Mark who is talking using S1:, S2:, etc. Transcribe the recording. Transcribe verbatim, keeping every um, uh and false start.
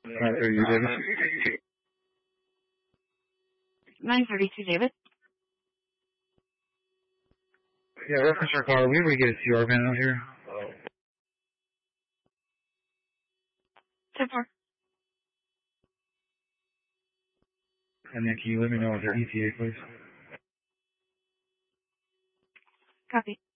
S1: nine thirty-two, David.
S2: nine thirty-two, David.
S1: Yeah, reference our call. Are we able to get a C R van out here?
S2: ten four.
S1: And then can you let me know if they're E T A, please?
S2: Copy.